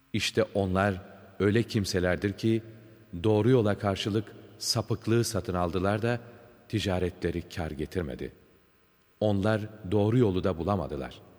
İşte onlar öyle kimselerdir ki doğru yola karşılık sapıklığı satın aldılar da ticaretleri kâr getirmedi. Onlar doğru yolu da bulamadılar.